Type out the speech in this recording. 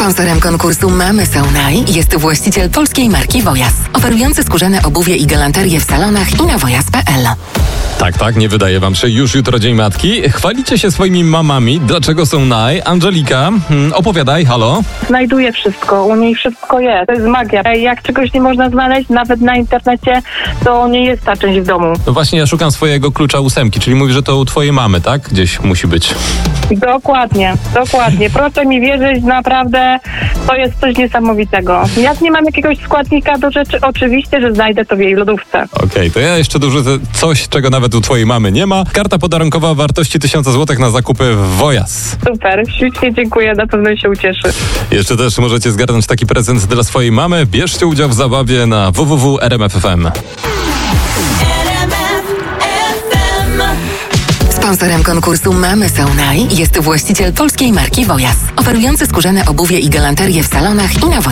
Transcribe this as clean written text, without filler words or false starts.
Sponsorem konkursu Mamy są naj jest właściciel polskiej marki Wojas, oferujący skórzane obuwie i galanterię w salonach i na wojas.pl. Tak, nie wydaje wam się. Już jutro Dzień Matki. Chwalicie się swoimi mamami. Dlaczego są naj? Angelika, opowiadaj, halo. Znajduje wszystko, u niej wszystko jest. To jest magia. Jak czegoś nie można znaleźć, nawet na internecie, to nie jest ta część w domu. No właśnie, ja szukam swojego klucza 8, czyli mówisz, że to u twojej mamy, tak? Gdzieś musi być. Dokładnie. Proszę mi wierzyć, naprawdę to jest coś niesamowitego. Jak nie mam jakiegoś składnika do rzeczy, oczywiście, że znajdę to w jej lodówce. Okej, to ja jeszcze dorzucę coś, czego nawet u twojej mamy nie ma. Karta podarunkowa o wartości 1000 zł na zakupy w Wojas. Super, ślicznie dziękuję, na pewno się ucieszy. Jeszcze też możecie zgarnąć taki prezent dla swojej mamy. Bierzcie udział w zabawie na www.rmf.fm. Sponsorem konkursu Mamy są naj jest właściciel polskiej marki Wojas, oferujący skórzane obuwie i galanterię w salonach i na wojas.pl.